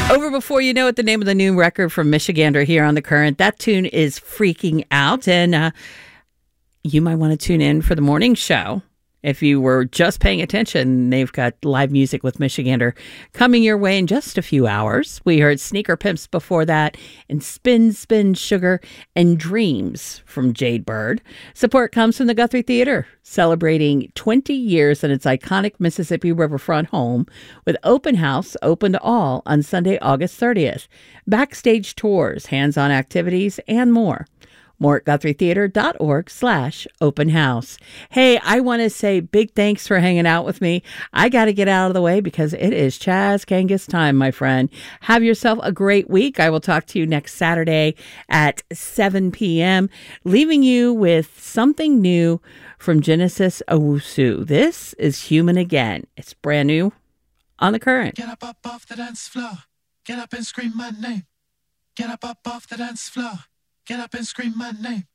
Over before you know it, the name of the new record from Michigander here on The Current. That tune is Freaking Out, and you might want to tune in for the morning show. If you were just paying attention, they've got live music with Michigander coming your way in just a few hours. We heard Sneaker Pimps before that, and Spin, Spin, Sugar, and Dreams from Jade Bird. Support comes from the Guthrie Theater, celebrating 20 years in its iconic Mississippi Riverfront home, with open house open to all on Sunday, August 30th. Backstage tours, hands-on activities, and more. More at GuthrieTheater.org/open house. Hey, I want to say big thanks for hanging out with me. I got to get out of the way because it is Chaz Kangas time, my friend. Have yourself a great week. I will talk to you next Saturday at 7 p.m., leaving you with something new from Genesis Owusu. This is Human Again. It's brand new on The Current. Get up off the dance floor. Get up and scream my name. Get up off the dance floor. Get up and scream my name.